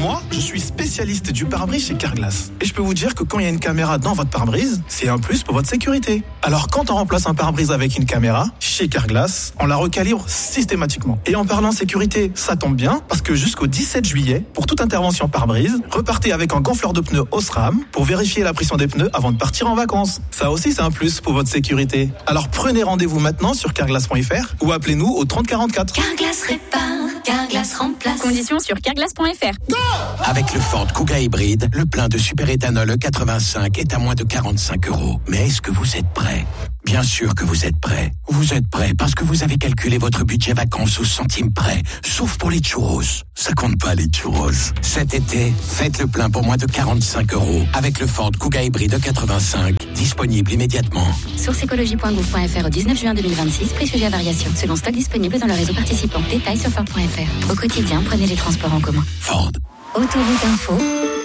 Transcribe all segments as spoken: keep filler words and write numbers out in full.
Moi, je suis spécialiste du pare-brise chez Carglass. Et je peux vous dire que quand il y a une caméra dans votre pare-brise, c'est un plus pour votre sécurité. Alors quand on remplace un pare-brise avec une caméra, chez Carglass, on la recalibre systématiquement. Et en parlant sécurité, ça tombe bien, parce que jusqu'au dix-sept juillet, pour toute intervention pare-brise, repartez avec un gonfleur de pneus Osram pour vérifier la pression des pneus avant de partir en vacances. Ça aussi, c'est un plus pour votre sécurité. Alors prenez rendez-vous maintenant sur carglass point f r ou appelez-nous au trente quarante-quatre. Carglass répare, Carglass remplace. Conditions sur carglass point f r. Go! Avec le Ford Kuga hybride, le plein de superéthanol E quatre-vingt-cinq est à moins de quarante-cinq euros. Mais est-ce que vous êtes prêts ? Bien sûr que vous êtes prêts. Vous êtes prêts parce que vous avez calculé votre budget vacances au centime près, sauf pour les churros. Ça compte pas les churros. Cet été, faites le plein pour moins de quarante-cinq euros avec le Ford Kuga hybride quatre-vingt-cinq, disponible immédiatement. Source écologie point gouv point f r au dix-neuf juin deux mille vingt-six, prix sujet à variation, selon stock disponible dans le réseau participant. Détails sur ford point f r. Au quotidien, prenez les transports en commun. Ford. Autoroute Info.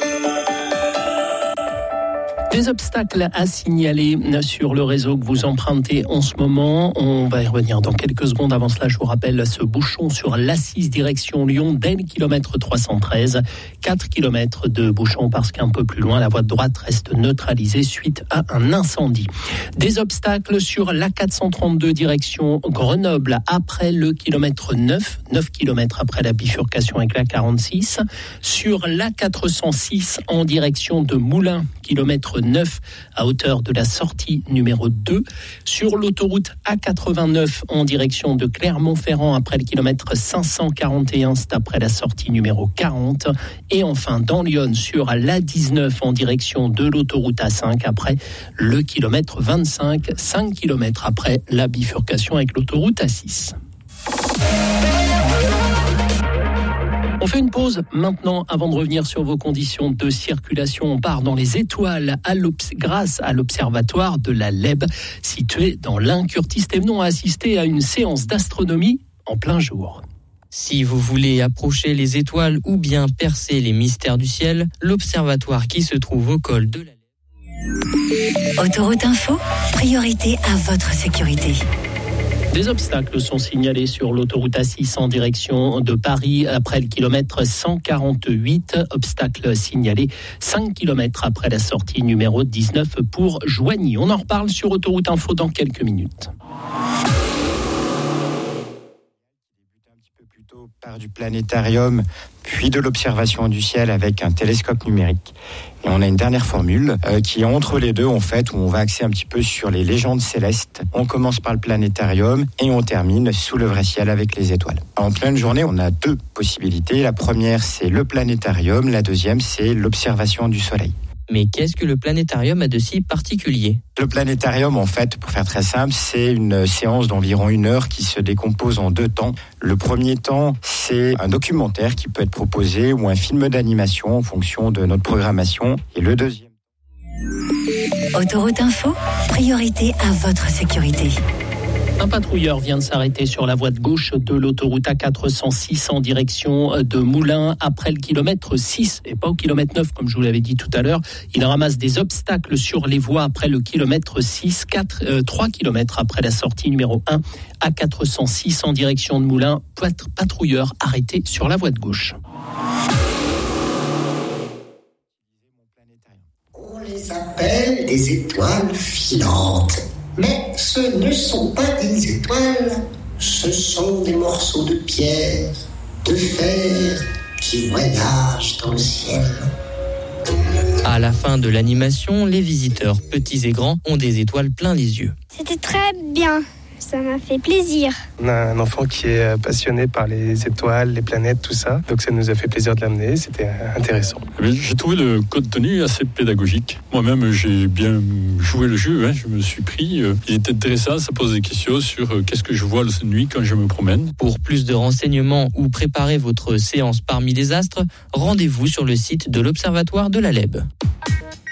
Des obstacles à signaler sur le réseau que vous empruntez en ce moment. On va y revenir dans quelques secondes. Avant cela, je vous rappelle ce bouchon sur l'A six direction Lyon dès le kilomètre trois cent treize. quatre kilomètres de bouchon parce qu'un peu plus loin, la voie de droite reste neutralisée suite à un incendie. Des obstacles sur l'A quatre cent trente-deux direction Grenoble après le kilomètre neuf. neuf kilomètres après la bifurcation avec l'A quarante-six. Sur l'A quatre cent six en direction de Moulins, kilomètre neuf à hauteur de la sortie numéro deux. Sur l'autoroute A quatre-vingt-neuf en direction de Clermont-Ferrand après le kilomètre cinq cent quarante et un, c'est après la sortie numéro quarante. Et enfin dans Lyon sur l'A dix-neuf en direction de l'autoroute A cinq après le kilomètre vingt-cinq, cinq kilomètres après la bifurcation avec l'autoroute A six. On fait une pause maintenant avant de revenir sur vos conditions de circulation. On part dans les étoiles à grâce à l'observatoire de la Lèbe, situé dans l'Ain. Curtis Thévenon a assisté à une séance d'astronomie en plein jour. Si vous voulez approcher les étoiles ou bien percer les mystères du ciel, l'observatoire qui se trouve au col de la Lèbe. Autoroute Info, priorité à votre sécurité. Des obstacles sont signalés sur l'autoroute A six en direction de Paris après le kilomètre cent quarante-huit. Obstacle signalé cinq kilomètres après la sortie numéro dix-neuf pour Joigny. On en reparle sur Autoroute Info dans quelques minutes. Par du planétarium, puis de l'observation du ciel avec un télescope numérique. Et on a une dernière formule euh, qui est entre les deux, en fait, où on va axer un petit peu sur les légendes célestes. On commence par le planétarium et on termine sous le vrai ciel avec les étoiles. En pleine journée, on a deux possibilités. La première, c'est le planétarium. La deuxième, c'est l'observation du soleil. Mais qu'est-ce que le planétarium a de si particulier ? Le planétarium, en fait, pour faire très simple, c'est une séance d'environ une heure qui se décompose en deux temps. Le premier temps, c'est un documentaire qui peut être proposé ou un film d'animation en fonction de notre programmation. Et le deuxième... Autoroute Info, priorité à votre sécurité. Un patrouilleur vient de s'arrêter sur la voie de gauche de l'autoroute A quatre cent six en direction de Moulins après le kilomètre six et pas au kilomètre neuf comme je vous l'avais dit tout à l'heure. Il ramasse des obstacles sur les voies après le kilomètre six, quatre, euh, trois kilomètres après la sortie numéro un. A quatre cent six en direction de Moulins, patrouilleur arrêté sur la voie de gauche. On les appelle des étoiles filantes. Mais ce ne sont pas des étoiles, ce sont des morceaux de pierre, de fer, qui voyagent dans le ciel. À la fin de l'animation, les visiteurs, petits et grands, ont des étoiles plein les yeux. C'était très bien. Ça m'a fait plaisir. On a un enfant qui est passionné par les étoiles, les planètes, tout ça. Donc ça nous a fait plaisir de l'amener, c'était intéressant. J'ai trouvé le contenu assez pédagogique. Moi-même, j'ai bien joué le jeu, hein. Je me suis pris. Il est intéressant, ça pose des questions sur qu'est-ce que je vois la nuit quand je me promène. Pour plus de renseignements ou préparer votre séance parmi les astres, rendez-vous sur le site de l'Observatoire de la Lèbe.